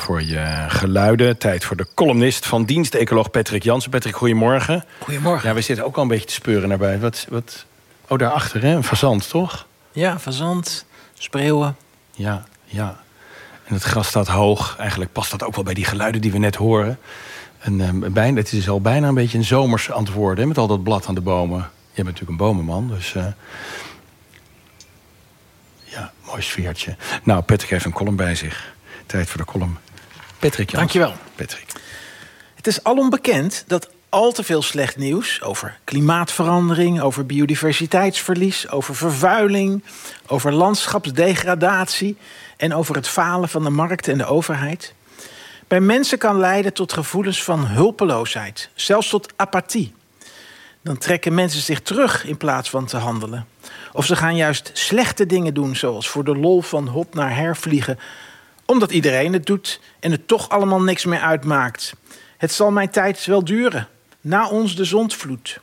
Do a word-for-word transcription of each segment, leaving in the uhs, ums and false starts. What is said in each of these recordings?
Voor je geluiden. Tijd voor de columnist van dienst, ecoloog Patrick Jansen. Patrick, goedemorgen. Goedemorgen. Ja, we zitten ook al een beetje te speuren naar buiten. Wat, wat... Oh, daarachter, hè? Een fazant, toch? Ja, fazant, spreeuwen. Ja, ja. En het gras staat hoog. Eigenlijk past dat ook wel bij die geluiden die we net horen. En, uh, bijna, het is al bijna een beetje een zomers antwoord, hè? Met al dat blad aan de bomen. Je bent natuurlijk een bomenman, dus... Uh... Ja, mooi sfeertje. Nou, Patrick heeft een column bij zich. Tijd voor de column. Patrick Jansen. Dankjewel. Patrick. Het is alom bekend dat al te veel slecht nieuws over klimaatverandering, over biodiversiteitsverlies, over vervuiling, over landschapsdegradatie en over het falen van de markt en de overheid bij mensen kan leiden tot gevoelens van hulpeloosheid, zelfs tot apathie. Dan trekken mensen zich terug in plaats van te handelen. Of ze gaan juist slechte dingen doen, zoals voor de lol van hop naar her vliegen, omdat iedereen het doet en het toch allemaal niks meer uitmaakt. Het zal mijn tijd wel duren. Na ons de zondvloed.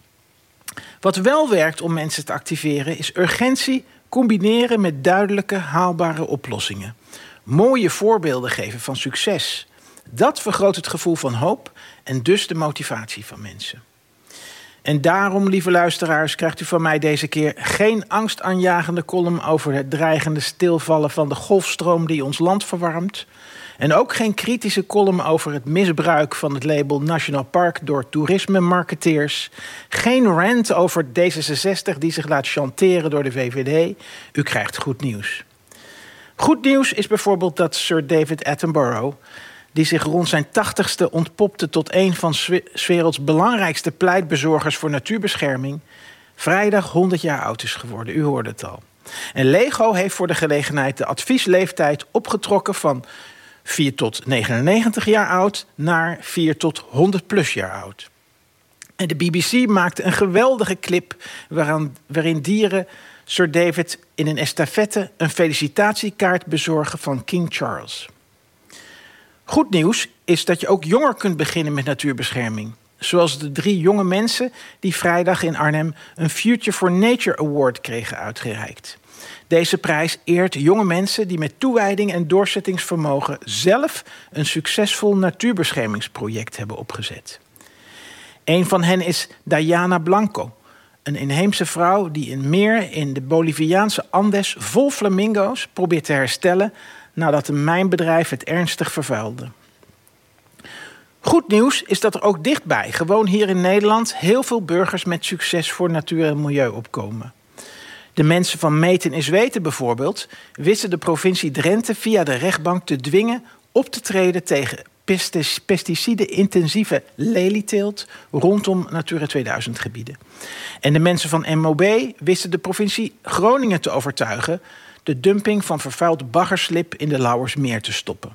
Wat wel werkt om mensen te activeren is urgentie combineren met duidelijke, haalbare oplossingen. Mooie voorbeelden geven van succes. Dat vergroot het gevoel van hoop en dus de motivatie van mensen. En daarom, lieve luisteraars, krijgt u van mij deze keer geen angstaanjagende column over het dreigende stilvallen van de golfstroom die ons land verwarmt. En ook geen kritische column over het misbruik van het label Nationaal Park door toerisme-marketeers. Geen rant over D zesenzestig die zich laat chanteren door de V V D. U krijgt goed nieuws. Goed nieuws is bijvoorbeeld dat Sir David Attenborough, die zich rond zijn tachtigste ontpopte tot een van 's werelds belangrijkste pleitbezorgers voor natuurbescherming, vrijdag honderd jaar oud is geworden. U hoorde het al. En Lego heeft voor de gelegenheid de adviesleeftijd opgetrokken van vier tot negenennegentig jaar oud naar vier tot honderd plus jaar oud. En de B B C maakte een geweldige clip waaraan, waarin dieren Sir David in een estafette een felicitatiekaart bezorgen van King Charles. Goed nieuws is dat je ook jonger kunt beginnen met natuurbescherming. Zoals de drie jonge mensen die vrijdag in Arnhem een Future for Nature Award kregen uitgereikt. Deze prijs eert jonge mensen die met toewijding en doorzettingsvermogen zelf een succesvol natuurbeschermingsproject hebben opgezet. Een van hen is Diana Blanco, een inheemse vrouw die een meer in de Boliviaanse Andes vol flamingo's probeert te herstellen nadat een mijnbedrijf het ernstig vervuilde. Goed nieuws is dat er ook dichtbij, gewoon hier in Nederland, heel veel burgers met succes voor natuur en milieu opkomen. De mensen van Meten is Weten bijvoorbeeld wisten de provincie Drenthe via de rechtbank te dwingen op te treden tegen pesticiden-intensieve lelieteelt rondom Natura tweeduizend gebieden. En de mensen van M O B wisten de provincie Groningen te overtuigen de dumping van vervuild baggerslip in de Lauwersmeer te stoppen.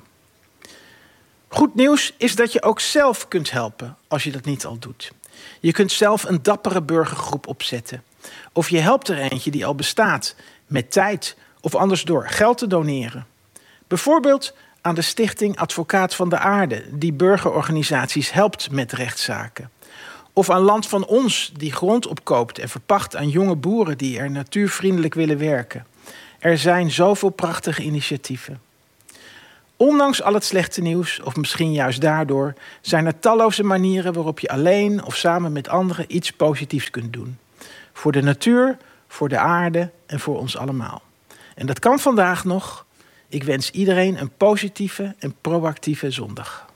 Goed nieuws is dat je ook zelf kunt helpen als je dat niet al doet. Je kunt zelf een dappere burgergroep opzetten. Of je helpt er eentje die al bestaat, met tijd of anders door geld te doneren. Bijvoorbeeld aan de Stichting Advocaat van de Aarde, die burgerorganisaties helpt met rechtszaken. Of aan Land van Ons, die grond opkoopt en verpacht aan jonge boeren die er natuurvriendelijk willen werken. Er zijn zoveel prachtige initiatieven. Ondanks al het slechte nieuws, of misschien juist daardoor, zijn er talloze manieren waarop je alleen of samen met anderen iets positiefs kunt doen. Voor de natuur, voor de aarde en voor ons allemaal. En dat kan vandaag nog. Ik wens iedereen een positieve en proactieve zondag.